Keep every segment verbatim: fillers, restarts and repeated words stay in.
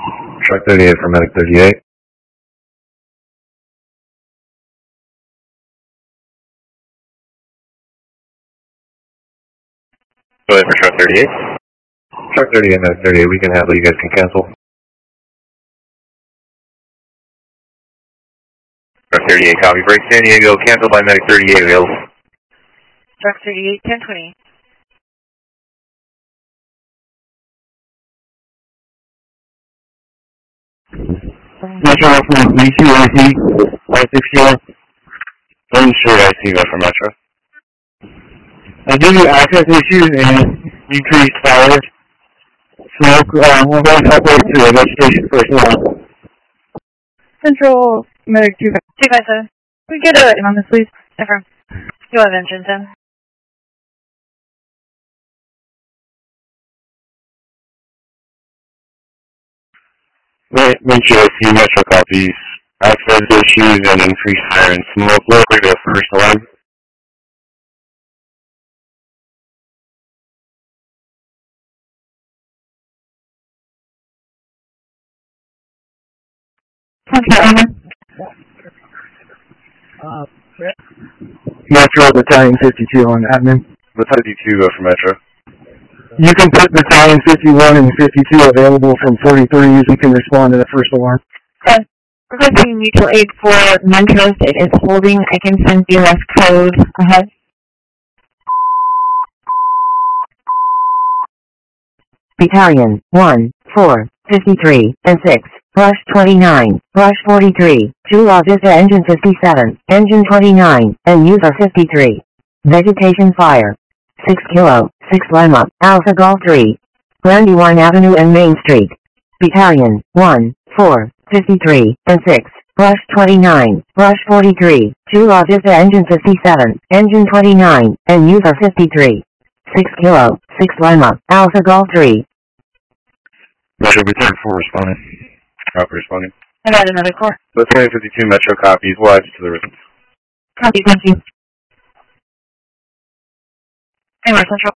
Truck thirty-eight for Medic thirty-eight. Go ahead for Truck thirty-eight. Truck thirty-eight, Medic thirty-eight, we can handle, you guys can cancel. Truck thirty-eight, copy. Break San Diego, cancel by Medic thirty-eight, available. Truck thirty-eight, ten twenty. Metro from B two I C, five six zero. One straight I C, go for Metro. Uh, due to access issues and decreased power, smoke, uh, we're going halfway to the vegetation personnel. Central Medic two five seven. Can we get a on this, please? Affirm. You have engine ten. Right, Metro I C, Metro copies. Access issues and increased fire and smoke. Lower to first alarm. Uh, Metro Battalion fifty-two on admin. Battalion fifty-two, go for Metro. You can put Battalion fifty-one and fifty-two available from forty-threes. You can respond to the first alarm. Okay. Requesting mutual aid for Montrose. It is holding. I can send B L S code. Go ahead. Battalion one, four, fifty-three, and six, Rush twenty-nine, Rush forty-three, Chula Vista Engine fifty-seven, Engine twenty-nine, and User fifty-three. Vegetation fire. six Kilo, six Lima, Alpha Golf three. Brandywine Avenue and Main Street. Battalion one, four, fifty-three, and six, Rush twenty-nine, Rush forty-three, Chula Vista Engine fifty-seven, Engine twenty-nine, and User fifty-three. six Kilo, six Lima, Alpha Golf three. Metro Battalion four responding. Copy responding. I got another core. Battalion fifty-two, Metro copies. We'll add you to the residence. Copy, thank you. Anywhere Central.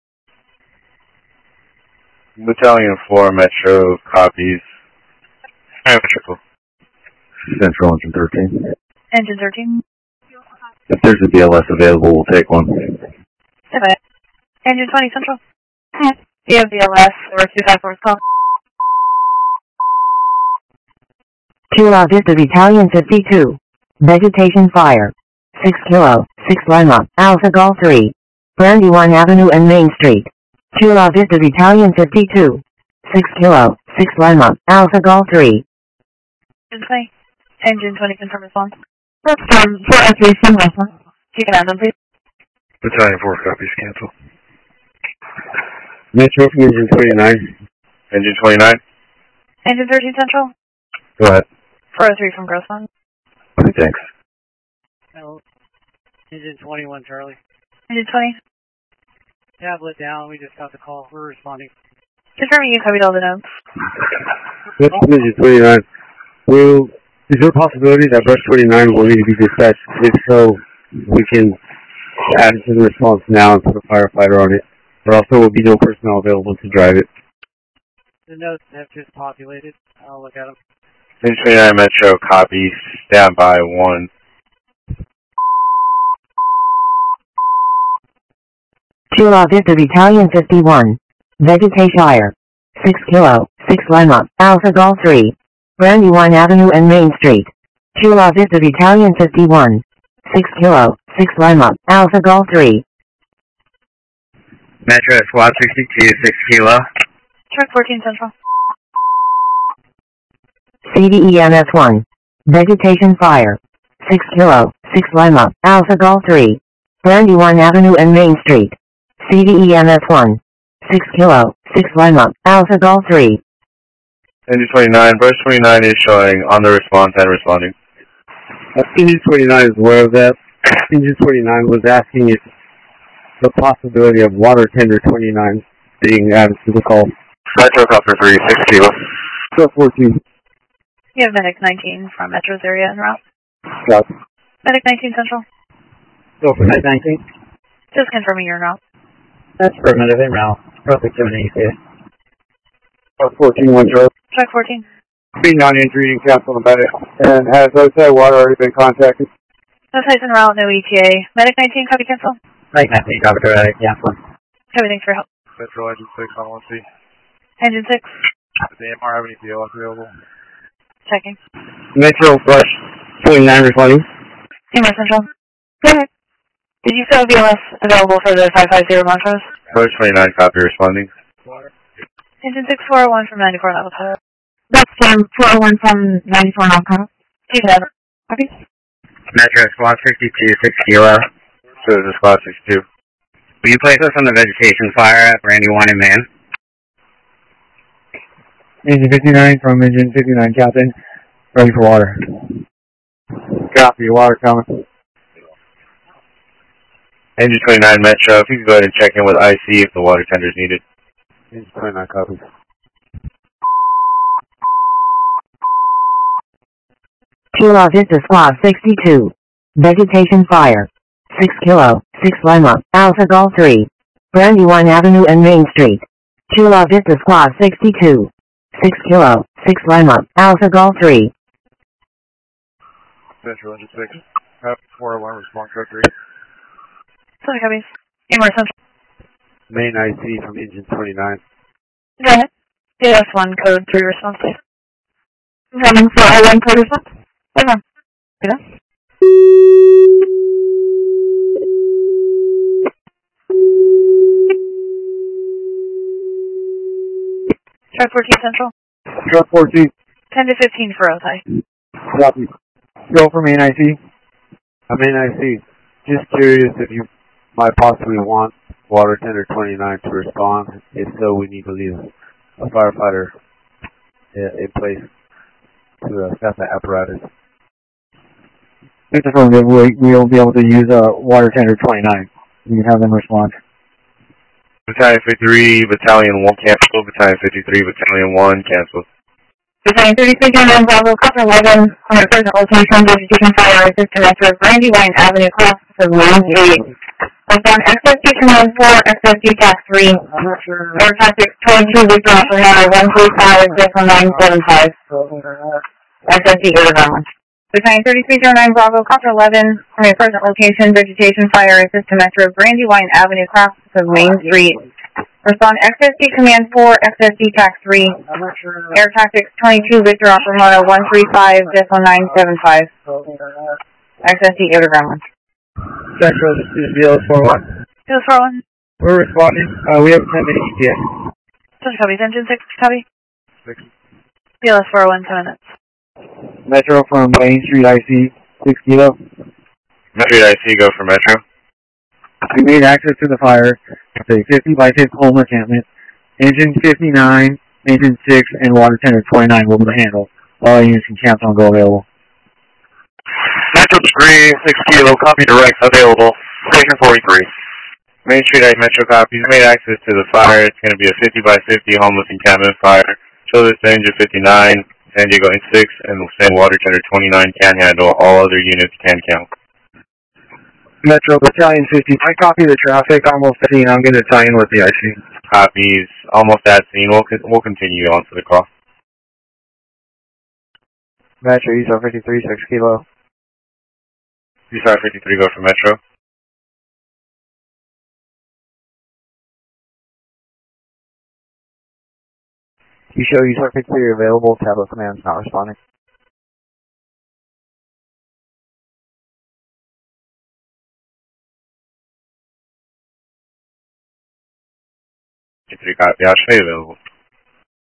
Battalion four, Metro copies. Alright, Metro. Central Engine thirteen. Engine thirteen. If there's a B L S available, we'll take one. Okay. Engine twenty Central. You have B L S or two five four call. Chula Vista Battalion fifty-two. Vegetation fire. six Kilo, six Lima, Alpha Golf three. Brandywine Avenue and Main Street. Chula Vista Battalion fifty-two. six Kilo, six Lima, Alpha Golf three. Engine twenty. Engine twenty confirm response. That's um, four S three sim response. You can add them, please. Battalion four copies, cancel. Metro from Engine twenty-nine. Engine twenty-nine. Engine thirteen Central. Go ahead. four oh three from Grossman. Okay, thanks. No. Engine twenty-one, Charlie. Engine twenty. Tablet down. We just got the call. We're responding. Confirming you copied all the notes. Metro from Engine twenty-nine. Will, is there a possibility that Brush twenty-nine will need to be dispatched? If so, we can add it to the response now and put a firefighter on it. There also will be no personnel available to drive it. The notes have just populated. I'll look at them. Engine twenty-nine, Metro copies. Stand by one. Chula Vista Battalion fifty-one. Vegetation fire. six Kilo, six Lima, Alpha Golf three. Brandywine Avenue and Main Street. Chula Vista Battalion fifty-one. six Kilo, six Lima, Alpha Golf three. Metro Squad sixty-two, six Kilo. Truck fourteen Central. C D E M S one. Vegetation fire. six Kilo, six Lima, Alpha Golf three. Brandywine Avenue and Main Street. C D E M S one. six Kilo, six Lima, Alpha Golf three. Engine twenty-nine, Brush twenty-nine is showing on the response and responding. Uh, Engine twenty-nine is aware of that. Engine twenty-nine was asking if the possibility of water tender twenty-nine being added to the call. Metro copter three, six Kilo. Truck fourteen. You have Medic nineteen from Metro's area en route. Stop. Medic nineteen Central. Go for Medic nineteen. Just confirming you're en route. That's affirmative en route. Perfect seven eighty-six. Truck fourteen, one truck. Truck fourteen. Being non-injured reading cancel on medic. And has outside water already been contacted? Outside en route, no E T A. Medic nineteen, copy cancel. Medic nineteen, copy medic, cancel. Copy, thanks for help. Metro Engine six on one C. Engine six. Does the M R have any P O S available? Checking. Metro Brush twenty-nine responding. Seymour Central. Go ahead. Did you still have B L S available for the five five zero Montrose? Brush twenty-nine, copy responding. Engine six four oh one from ninety-four Navajo. That's Sam four oh one from ninety-four Navajo. Two seven. Copy. Metro Squad sixty-two, six kilo. So this is Squad sixty-two. Will you place us on the vegetation fire at Brandywine and Man? Engine fifty-nine from Engine fifty-nine, Captain. Ready for water. Copy, water coming. Engine twenty-nine Metro, if you could go ahead and check in with I C if the water tender is needed. Engine twenty-nine, copy. Chula Vista Squad sixty-two. Vegetation fire. six kilo, six Lima, Alpha Golf three. Brandywine Avenue and Main Street. Chula Vista Squad sixty-two. six kilo, six Lima, Alpha Golf three. Metro Engine six, four oh one, response code three. Sorry, copies. Seymour Central. Main I C from Engine twenty-nine. Go ahead. B L S one, code three response, please. Coming for I one code response. Hold on. Good enough. Truck fourteen Central. Truck fourteen, ten to fifteen for Ozai. copy. Go for main I C. Uh, main I C. Just curious if you might possibly want Water Tender twenty-nine to respond. If so, we need to leave a firefighter uh, in place to uh, stop the apparatus. It's affirmative. We, we'll be able to use uh, Water Tender twenty-nine. We can have them respond. Battalion fifty-three, Battalion one cancel. Battalion fifty-three, Battalion one cancel. Battalion thirty-three, General Bravo, Copper eleven, on a present location, vegetation fire, assistant metro, Brandywine Avenue, cross of Main Street. On X S D Command four, X S D Task three, Air Tactics twenty-two, Victor Operator one three five, decimal nine seven five. X S D Air Ground. Battalion thirty-three, zero nine, Bravo, Copper eleven, on a present location, vegetation fire, assistant metro, Brandywine Avenue, cross of Main Street. Respond X S D Command four, X S D Tac three, Air Tactics twenty-two, Victor Operator one three five, decimal nine seven five. X S D Air Ground. Central, this is B L S four one. B L S four one. We're responding. Uh, we have ten minutes E T A. Just copies. Engine six, copy. Six. B L S four one, ten minutes. Metro from Main Street I C, six kilo. Metro I C, go for Metro. We made access to the fire. It's a fifty by fifty home encampment. Engine fifty-nine, Engine six, and Water Tender twenty-nine will be the handle. All units can cancel and go available. Metro three, six kilo, copy direct, available. Station forty-three. Main Street I Metro copies, made access to the fire. It's going to be a fifty by fifty homeless encampment fire. Show this to Engine fifty-nine, San Diego N six, and the same Water Tender twenty-nine can handle. All other units can count. Metro Battalion fifty. I copy the traffic, almost seen. I'm going to tie in with the I C. Copies, almost at scene. We'll, we'll continue on to the call. Metro, U S A R fifty-three, six kilo. U S A R fifty-three, go for Metro. You show U S A R fifty-three available. Tablet command's not responding. fifty-three, copy. I'll show you available.